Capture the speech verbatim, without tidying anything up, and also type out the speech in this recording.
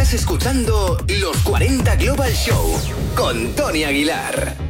Estás escuchando Los cuarenta Global Show con Tony Aguilar.